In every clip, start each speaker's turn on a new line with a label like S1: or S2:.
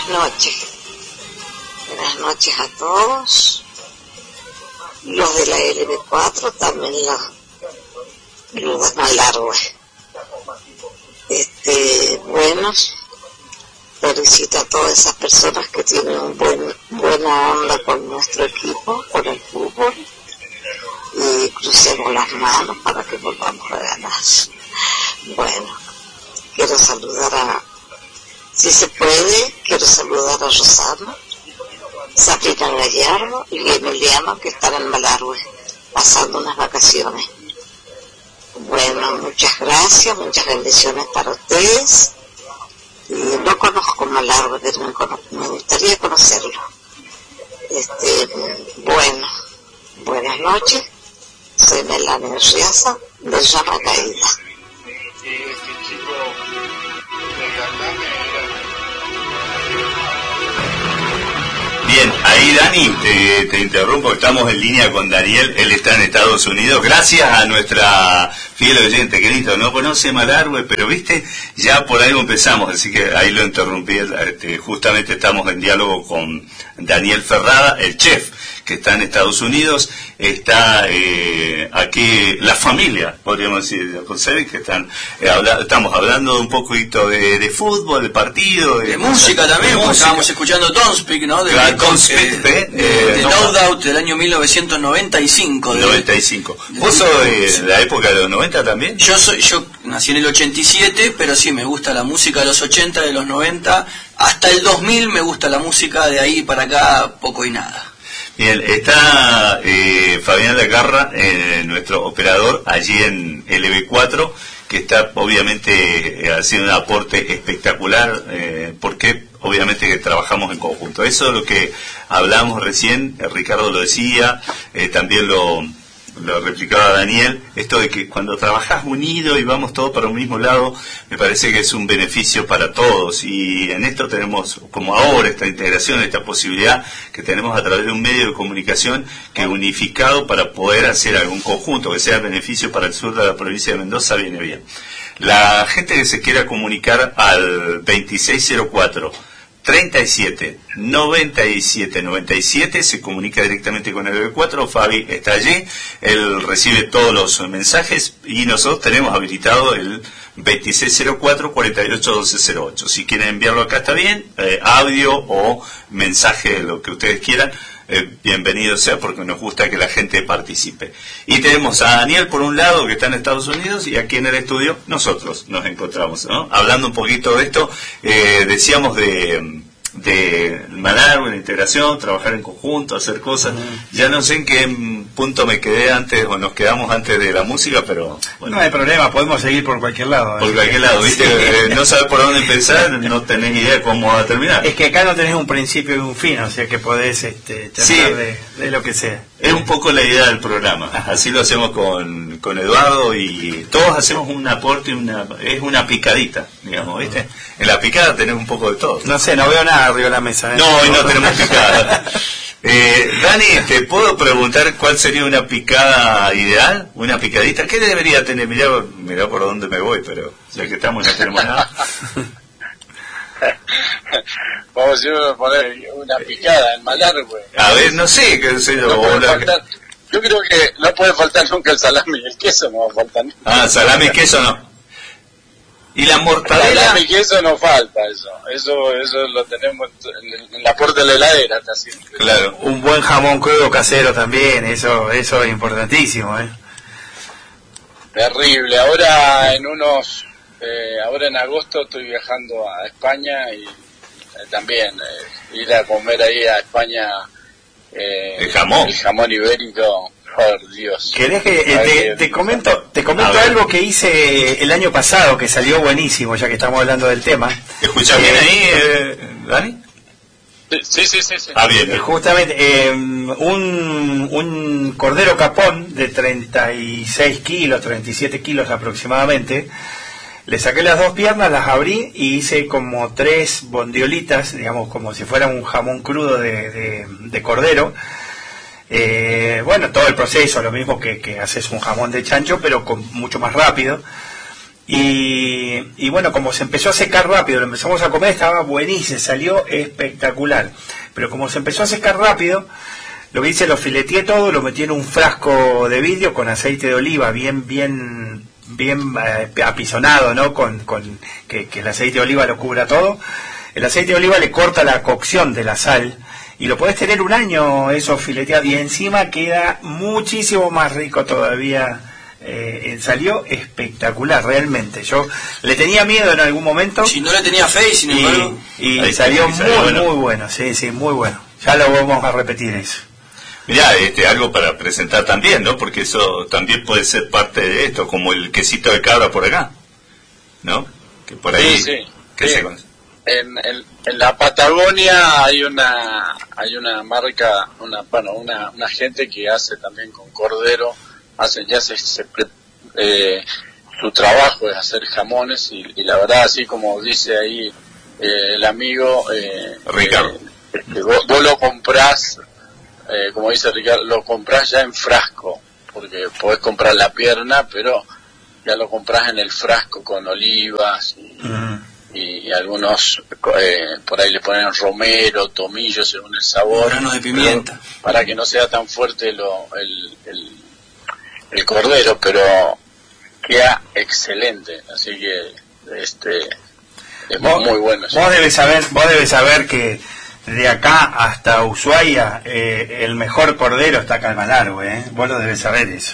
S1: buenas noches. Buenas noches a todos. Los de la LB4, también los de Malargüe. Bueno, felicito a todas esas personas que tienen buena onda con nuestro equipo, con el fútbol, y crucemos las manos para que volvamos a ganar. Bueno, quiero saludar si se puede, quiero saludar a Rosana, Sabrina Gallardo y Emiliano, que están en Malargüe pasando unas vacaciones. Bueno, muchas gracias, muchas bendiciones para ustedes. Y no conozco Malargüe, pero me gustaría conocerlo. Bueno, buenas noches. Soy Melania Riaza, de Llama Caída.
S2: Bien, ahí Dani, te interrumpo, estamos en línea con Daniel, él está en Estados Unidos, gracias a nuestra fiel oyente, que listo, no conoce Malargüe, pero viste, ya por algo empezamos, así que ahí lo interrumpí, justamente estamos en diálogo con Daniel Ferrada, el chef, que está en Estados Unidos, está aquí la familia, podríamos decir, de José, que estamos hablando un poquito de fútbol, de partido,
S3: de música también, porque estábamos escuchando Don't Speak, ¿no? De No Doubt del año 1995.
S2: 95. ¿Vos sos de la época de los 90 también?
S3: Yo nací en el 87, pero sí, me gusta la música de los 80, de los 90, hasta el 2000 me gusta la música, de ahí para acá poco y nada.
S2: Bien, está Fabián Lagarra, nuestro operador, allí en LB4, que está obviamente haciendo un aporte espectacular, porque obviamente que trabajamos en conjunto. Eso es lo que hablamos recién, Ricardo lo decía, también lo replicaba Daniel, esto de que cuando trabajás unido y vamos todos para un mismo lado, me parece que es un beneficio para todos, y en esto tenemos, como ahora, esta integración, esta posibilidad que tenemos a través de un medio de comunicación que unificado para poder hacer algún conjunto que sea beneficio para el sur de la provincia de Mendoza, viene bien. La gente que se quiera comunicar al 2604 37 97 97 se comunica directamente con el B4. Fabi está allí, él recibe todos los mensajes y nosotros tenemos habilitado el 2604 48 1208. Si quieren enviarlo acá está bien, audio o mensaje, lo que ustedes quieran. Bienvenido sea, porque nos gusta que la gente participe. Y tenemos a Daniel por un lado, que está en Estados Unidos, y aquí en el estudio nosotros nos encontramos, ¿no? Hablando un poquito de esto, decíamos de Malargüe, la integración, trabajar en conjunto, hacer cosas. Ya no sé en qué punto me quedé antes o nos quedamos antes de la música, pero bueno.
S4: No hay problema, podemos seguir por cualquier lado.
S2: Por cualquier lado, ¿viste? No sabes por dónde empezar, no tenés idea de cómo va a terminar.
S4: Es que acá no tenés un principio y un fin, o sea que podés charlar de lo que sea.
S2: Es un poco la idea del programa, así lo hacemos con Eduardo, y todos hacemos un aporte, es una picadita, digamos, ¿viste? En la picada tenés un poco de todo.
S4: No sé, no veo nada arriba de la mesa.
S2: No, hoy no tenemos picada. Dani, ¿te puedo preguntar cuál sería una picada ideal? ¿Una picadita? ¿Qué debería tener? Mirá por dónde me voy, pero ya que estamos no tenemos nada.
S5: Vamos a poner una picada en Malargüe.
S2: A ver, no sé, qué sé yo.
S5: Yo creo que no puede faltar nunca el salami y el queso, no va a faltar nunca.
S2: Ah, salami y queso no. ¿Y la mortadela?
S5: Salami y queso no falta, eso lo tenemos en la puerta de la heladera, está siempre.
S2: Claro.
S4: Un buen jamón crudo casero también, eso es importantísimo,
S5: Terrible. Ahora ahora en agosto estoy viajando a España y también ir a comer ahí a España
S2: el jamón
S5: ibérico. Por Dios.
S4: ¿Querés que te comento algo que hice el año pasado que salió buenísimo, ya que estamos hablando del tema?
S2: ¿Escuchás bien ahí, Dani?
S5: Sí.
S2: Ah, bien.
S4: Justamente un cordero capón de 36 kilos, 37 kilos aproximadamente. Le saqué las dos piernas, las abrí y hice como 3 bondiolitas, digamos, como si fuera un jamón crudo de cordero. Bueno, todo el proceso, lo mismo que haces un jamón de chancho, pero mucho más rápido. Y bueno, como se empezó a secar rápido, lo empezamos a comer, estaba buenísimo, salió espectacular. Pero como se empezó a secar rápido, lo que hice, lo fileteé todo, lo metí en un frasco de vidrio con aceite de oliva, bien apisonado, ¿no? Que el aceite de oliva lo cubra todo. El aceite de oliva le corta la cocción de la sal y lo podés tener un año eso fileteado, y encima queda muchísimo más rico todavía. Salió espectacular, realmente. Yo le tenía miedo en algún momento.
S3: Si no le tenía fe, y sin embargo...
S4: Y salió muy bueno, sí, muy bueno. Ya lo vamos a repetir eso.
S2: Mirá, algo para presentar también, ¿no? Porque eso también puede ser parte de esto, como el quesito de cabra por acá, ¿no? Que por ahí...
S5: Sí.
S2: Sí.
S5: En la Patagonia hay una marca, una gente que hace también con cordero, su trabajo es hacer jamones, y la verdad, así como dice ahí el amigo
S2: Ricardo,
S5: vos lo comprás, como dice Ricardo, lo comprás ya en frasco, porque podés comprar la pierna, pero ya lo comprás en el frasco con olivas y algunos por ahí le ponen romero, tomillo según el sabor,
S3: granos de pimienta,
S5: para que no sea tan fuerte el cordero, pero queda excelente, así que es muy bueno.
S4: Vos debes saber que de acá hasta Ushuaia el mejor cordero está acá en Malargüe, vos lo debes saber eso.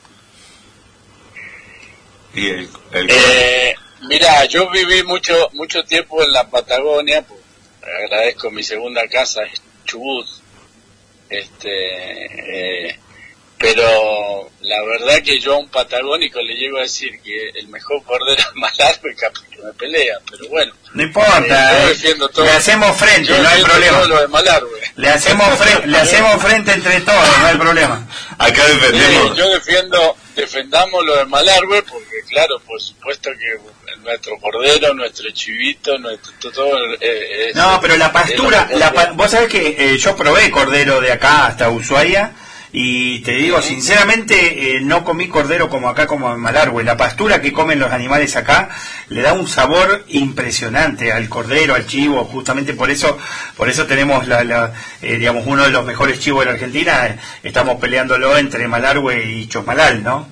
S2: Y
S5: mira, yo viví mucho tiempo en la Patagonia, pues, agradezco mi segunda casa, es Chubut, pero la verdad que yo a un patagónico le llego a decir que el mejor cordero es Malargüe, que me pelea, pero bueno.
S4: No importa, le hacemos frente, no hay problema.
S5: Todo lo de Malargüe.
S4: Le hacemos frente entre todos, no hay problema.
S2: Acá defendemos.
S5: Yo defendamos lo de Malargüe, porque claro, por supuesto que nuestro cordero, nuestro chivito, nuestro todo
S4: no, pero la pastura, vos sabés que yo probé cordero de acá hasta Ushuaia, y te digo sinceramente, no comí cordero como acá, como en Malargüe. La pastura que comen los animales acá le da un sabor impresionante al cordero, al chivo. Justamente por eso tenemos digamos, uno de los mejores chivos de la Argentina. Estamos peleándolo entre Malargüe y Chosmalal, ¿no?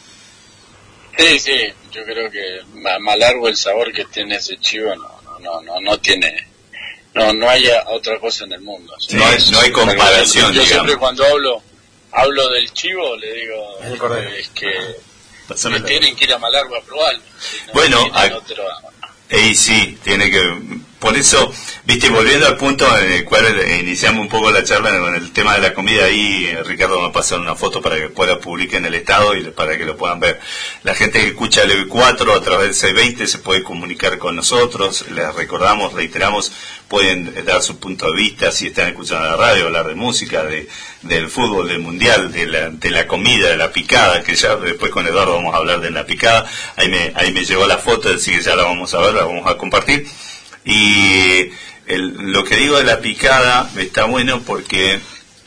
S5: Sí, yo creo que Malargüe, el sabor que tiene ese chivo no tiene, no hay otra cosa en el mundo.
S2: Sí, no hay comparación.
S5: Yo siempre cuando hablo del chivo le digo es que tienen que ir a Malargüe a probarlo. Si no,
S2: bueno,
S5: sí,
S2: tiene que... Por eso, viste, volviendo al punto en el cual iniciamos un poco la charla con el tema de la comida, ahí Ricardo va a pasar una foto para que después la publique en el estado y para que lo puedan ver. La gente que escucha el EV4 a través del C20 se puede comunicar con nosotros, les recordamos, reiteramos, pueden dar su punto de vista si están escuchando la radio, hablar de música, del fútbol, del mundial, de la comida, de la picada, que ya después con Eduardo vamos a hablar de la picada. Ahí me llegó la foto, así que ya la vamos a ver, la vamos a compartir. Y lo que digo de la picada está bueno porque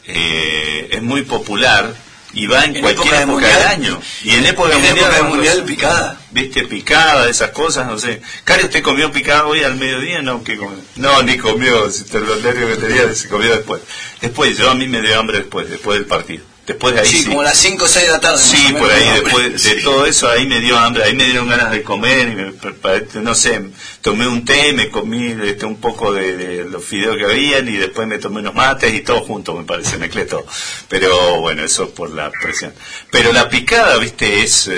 S2: es muy popular y va en cualquier época del año. Y en época
S3: mundial picada.
S2: ¿Viste? Picada, esas cosas, no sé. Cari, ¿usted comió picada hoy al mediodía? No, ¿qué comió? No, ni comió, si te lo nervio que tenía, se comió después. Yo a mí me dio hambre después del partido. Después de ahí
S3: sí, como las 5 o 6 de la tarde.
S2: Sí, por ahí, después de todo eso, ahí me dio hambre, ahí me dieron ganas de comer, y no sé, tomé un té, me comí un poco de los fideos que habían, y después me tomé unos mates, y todo junto, me parece, mezclé todo. Pero bueno, eso es por la presión. Pero la picada, viste, es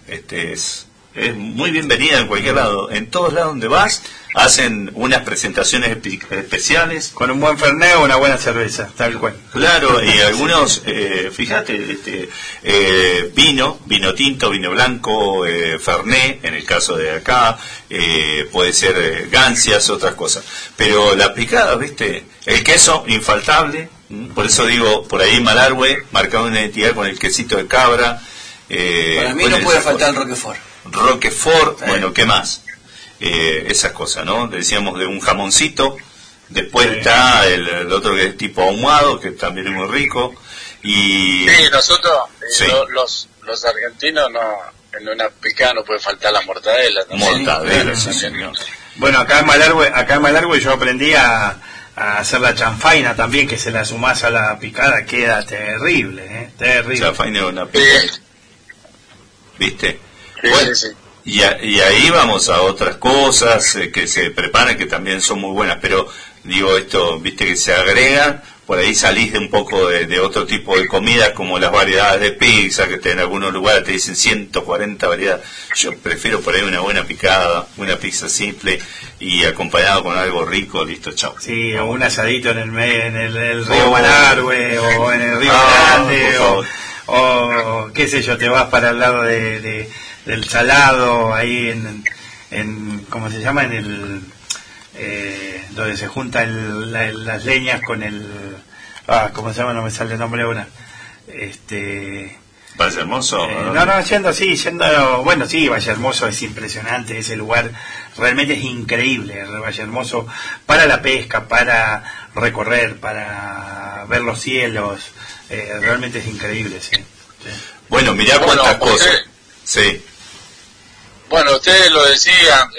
S2: muy bienvenida en cualquier lado. En todos lados donde vas, hacen unas presentaciones especiales.
S4: Con un buen fernet o una buena cerveza, tal cual.
S2: Claro, y algunos, fíjate, vino tinto, vino blanco, fernet, en el caso de acá, puede ser gancias, otras cosas. Pero la picada, viste, el queso infaltable, por eso digo, por ahí Malargüe, marcado una identidad con el quesito de cabra.
S3: Para mí no puede faltar el
S2: Roquefort, bueno, ¿qué más? Esas cosas, ¿no? Decíamos de un jamoncito, después está el otro que es tipo ahumado, que también es muy rico, y...
S5: Sí, nosotros, los argentinos en una picada no puede faltar la mortadela.
S2: Mortadela, sí, señor.
S4: Bueno, acá en Malargüe yo aprendí a hacer la chanfaina también, que se la sumás a la picada, queda terrible, terrible.
S2: Chanfaina es una picada. ¿Viste?
S5: Sí,
S2: bueno,
S5: sí.
S2: Y ahí vamos a otras cosas que se preparan, que también son muy buenas, pero digo esto, viste que se agrega, por ahí salís de un poco de otro tipo de comida, como las variedades de pizza, que en algunos lugares te dicen 140 variedades. Yo prefiero por ahí una buena picada, una pizza simple y acompañado con algo rico, listo, chao.
S4: Sí, o un asadito en el río Malargüe, o en el río Grande, o qué sé yo, te vas para el lado del Salado, ahí en ¿cómo se llama? En el donde se juntan las leñas con ¿cómo se llama? No me sale el nombre ahora.
S2: Valle Hermoso.
S4: Bueno, sí, Valle Hermoso es impresionante, ese lugar realmente es increíble, Valle Hermoso, para la pesca, para recorrer, para ver los cielos, realmente es increíble, sí.
S2: Bueno, mirá cuántas cosas. Sí.
S5: Bueno, ustedes lo decían,